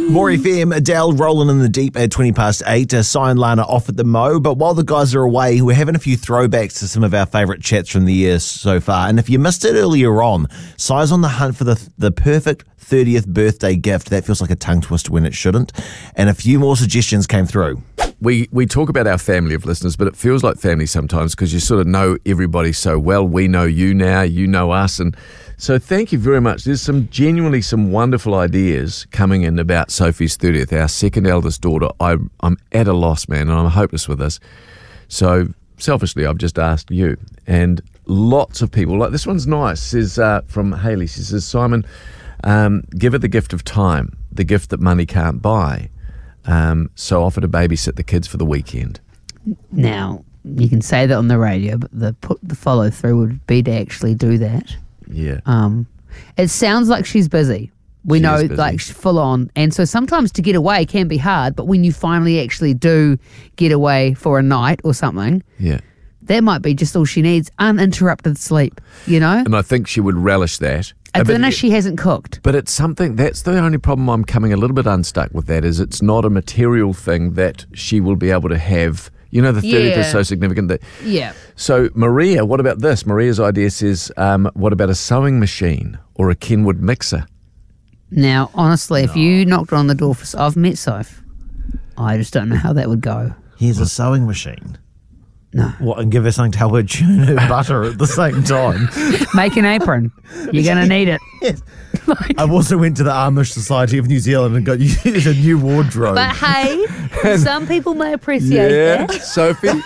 More FM, Adele rolling in the deep at 8:20. Si and Lana off at the Mo. But while the guys are away, we're having a few throwbacks to some of our favourite chats from the year so far. And if you missed it earlier on, Si's on the hunt for the perfect 30th birthday gift. That feels like a tongue twister when it shouldn't. And a few more suggestions came through. We talk about our family of listeners, but it feels like family sometimes because you sort of know everybody so well. We know you now, you know us. And so thank you very much. There's genuinely some wonderful ideas coming in about Sophie's 30th, our second eldest daughter. I'm at a loss, man, and I'm hopeless with this. So selfishly, I've just asked you. And lots of people, like this one's nice, says from Hayley, she says, Simon, give her the gift of time, the gift that money can't buy. So offer to babysit the kids for the weekend. Now, you can say that on the radio, but the follow through would be to actually do that. Yeah. It sounds like she's busy. We know, busy. like, full on. And so sometimes to get away can be hard, but when you finally actually do get away for a night or something, Yeah. that might be just all she needs, uninterrupted sleep, you know? And I think she would relish that. A dinner she hasn't cooked. But it's something, that's the only problem I'm coming a little bit unstuck with that, is it's not a material thing that she will be able to have. You know, the 30th is so significant that... Yeah. So, Maria, what about this? Maria's idea says, what about a sewing machine or a Kenwood mixer? Now, honestly, if you knocked on the door for... I've met Soph. I just don't know how that would go. Here's a sewing machine. No. What, and give her something to help her churn her butter at the same time. Make an apron. You're going to need it. Yes. I've also went to the Amish Society of New Zealand and got used a new wardrobe. But hey, some people may appreciate Yeah, that. Sophie.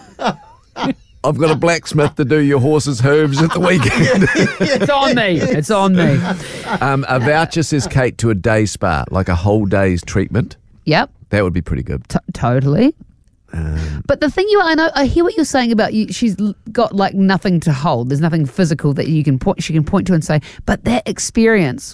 I've got a blacksmith to do your horse's hooves at the weekend. It's on me. It's on me. A voucher, says Kate, to a day spa, like a whole day's treatment. Yep. That would be pretty good. Totally. But the thing I hear what you're saying about you. She's got like nothing to hold. There's nothing physical that she can point to and say. But that experience,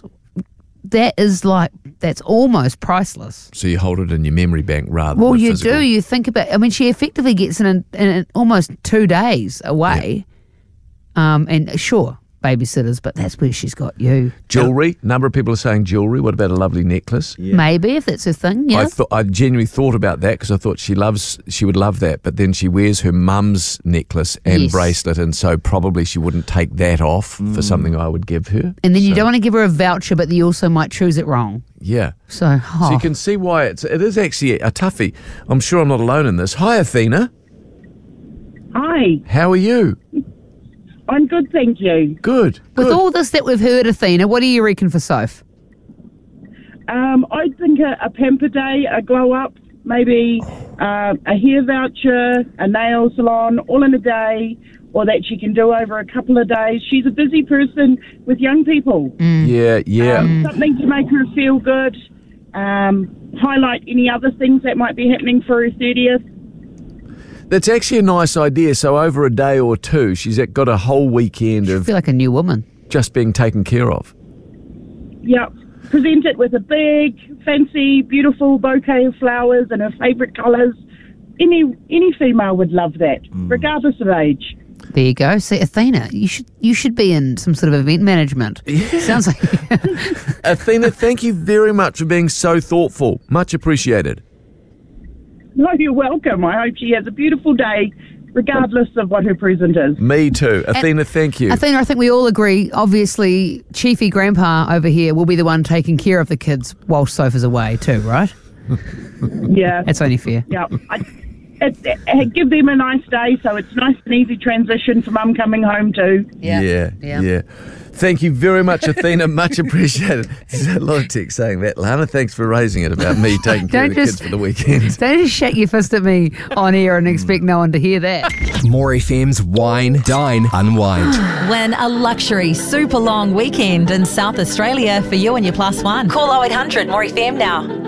that's almost priceless. So you hold it in your memory bank rather Well, than you physical. do. You think about. I mean, she effectively gets in almost 2 days away. Yeah. And sure, babysitters, but that's where she's got you. Jewellery. A number of people are saying jewellery. What about a lovely necklace? Yeah. Maybe if that's her thing. Yeah. I genuinely thought about that because I thought she would love that, but then she wears her mum's necklace and bracelet, and so probably she wouldn't take that off for something I would give her. And then you don't want to give her a voucher, but you also might choose it wrong. Yeah. So you can see why it is actually a toughie. I'm sure I'm not alone in this. Hi, Athena. Hi, How are you? I'm good, thank you. Good. With all this that we've heard, Athena, what do you reckon for Soph? I think a pamper day, a glow up, maybe a hair voucher, a nail salon, all in a day, or that she can do over a couple of days. She's a busy person with young people. Yeah. Something to make her feel good. Highlight any other things that might be happening for her 30th. That's actually a nice idea. So over a day or two, she's got a whole weekend I of feel like a new woman. just being taken care of. Yep. Present it with a big, fancy, beautiful bouquet of flowers in her favourite colours. Any female would love that, regardless of age. There you go. See, Athena, you should be in some sort of event management. Sounds like Athena, thank you very much for being so thoughtful. Much appreciated. No, you're welcome. I hope she has a beautiful day, regardless of what her present is. Me too. Athena, thank you. Athena, I think we all agree, obviously, Chiefy Grandpa over here will be the one taking care of the kids while Sophie's away too, right? Yeah. That's only fair. Yeah. Give them a nice day, so it's nice and easy transition for Mum coming home too. Yeah. Thank you very much, Athena. Much appreciated. There's a lot of text saying that. Lana, thanks for raising it about me taking care of the kids for the weekend. Don't just shake your fist at me on air and expect no one to hear that. More FM's Wine, Dine, Unwind. Win a luxury super long weekend in South Australia for you and your plus one. Call 0800 More FM now.